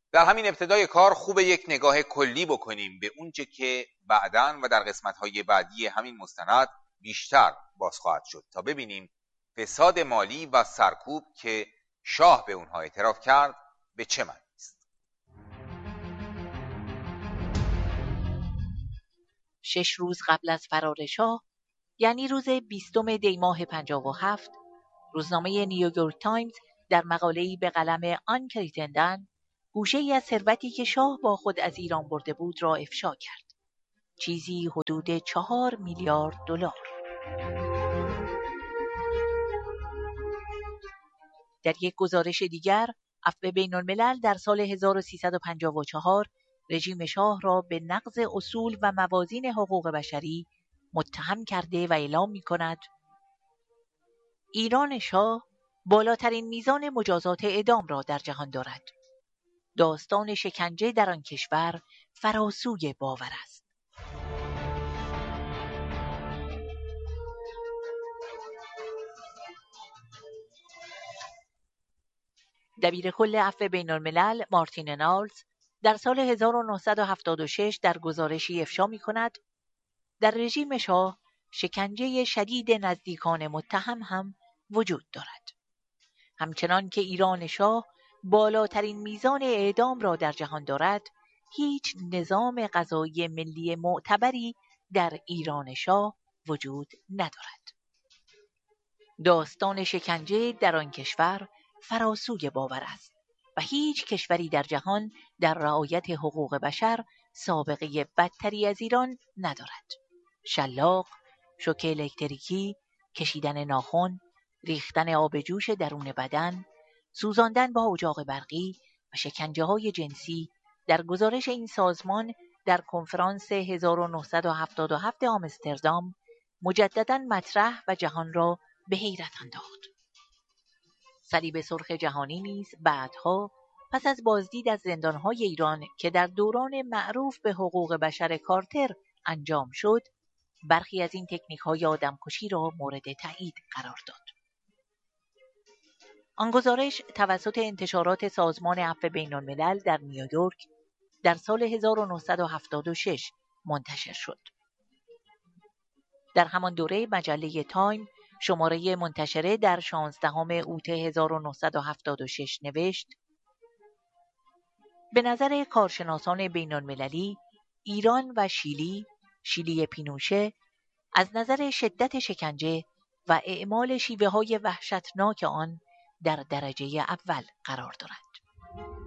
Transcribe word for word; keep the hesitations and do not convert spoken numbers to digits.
در همین ابتدای کار خوب یک نگاه کلی بکنیم به اونچه که بعداً و در قسمت‌های بعدی همین مستند بیشتر باز خواهد شد تا ببینیم فساد مالی و سرکوب که شاه به اونها اعتراف کرد به چه معنی است. شش روز قبل از فرار شاه، یعنی روز بیستم دی ماه پنجاه و هفت، روزنامه نیویورک تایمز در مقاله‌ای به قلم آن کریتندن گوشه‌ای از ثروتی که شاه با خود از ایران برده بود را افشا کرد. چیزی حدود چهار میلیارد دلار. در یک گزارش دیگر، عفو بین الملل در سال هزار و سیصد و پنجاه و چهار رژیم شاه را به نقض اصول و موازین حقوق بشری متهم کرده و اعلام می‌کند ایران شاه بالاترین میزان مجازات اعدام را در جهان دارد. داستان شکنجه در آن کشور فراسوی باور است. دبیر کل عفو بین الملل مارتین نالز در سال هزار و نهصد و هفتاد و شش در گزارشی افشا می‌کند در رژیم شاه شکنجه شدید نزدیکان متهم هم وجود دارد. همچنان که ایران شاه بالاترین میزان اعدام را در جهان دارد، هیچ نظام قضایی ملی معتبری در ایران شاه وجود ندارد. داستان شکنجه در آن کشور فراسوی باور است و هیچ کشوری در جهان در رعایت حقوق بشر سابقه بدتری از ایران ندارد. شلاق، شوک الکتریکی، کشیدن ناخن، ریختن آب جوش درون بدن، سوزاندن با اجاق برقی و شکنجه‌های جنسی در گزارش این سازمان در کنفرانس هزار و نهصد و هفتاد و هفت آمستردام مجدداً مطرح و جهان را به حیرت انداخت. صلیب سرخ جهانی نیز بعدها پس از بازدید از زندان‌های ایران که در دوران معروف به حقوق بشر کارتر انجام شد، برخی از این تکنیک‌های آدمکشی را مورد تایید قرار داد. آن گزارش توسط انتشارات سازمان عفو بین الملل در نیویورک در سال هزار و نهصد و هفتاد و شش منتشر شد. در همان دوره مجله تایم شماره منتشره در شانزدهم اوت هزار و نهصد و هفتاد و شش نوشت: به نظر کارشناسان بین المللی، ایران و شیلی، شیلی پینوشه، از نظر شدت شکنجه و اعمال شیوه‌های وحشتناک آن در درجه اول قرار دارد.